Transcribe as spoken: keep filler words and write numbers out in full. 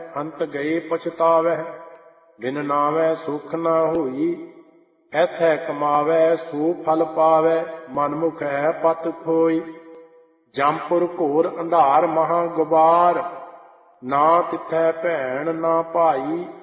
ਅੰਤ ਗਏ ਪਛਤਾਵਹਿ। ਬਿਨ ਨਾਵੈ ਸੁਖ ਨਾ ਹੋਈ, ਐਥੈ ਕਮਾਵੈ ਸੋ ਫਲ ਪਾਵੈ। ਮਨਮੁਖ ਹੈ ਪਤ ਖੋਈ, ਜੰਪੁਰ ਘੋਰ ਅੰਧਾਰ ਮਹਾ ਗੁਬਾਰ। ਨਾ ਤਿਥੈ ਭੈਣ ਨਾ ਭਾਈ,